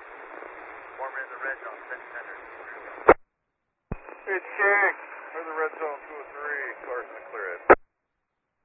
Former in the red zone, 10 center. It's King for the red zone.